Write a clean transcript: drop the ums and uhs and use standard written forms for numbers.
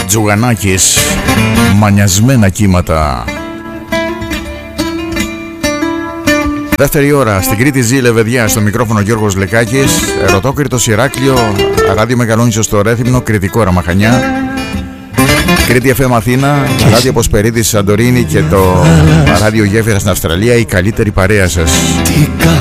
Τζουγανάκης, μανιασμένα κύματα. Δεύτερη ώρα στην Κρήτη ζει Λεβεδιά, στο μικρόφωνο Γιώργος Λεκάκης. Ερωτόκριτος Ηράκλειο, ράδιο Μεγαλόνισσο στο Ρέθυμνο, Κρητικό Ραμαχανιά, Κρήτη FM Αθήνα, ράδιο Ποσπερίδης Σαντορίνη και το ράδιο Γέφυρα στην Αυστραλία. Η καλύτερη παρέα σας.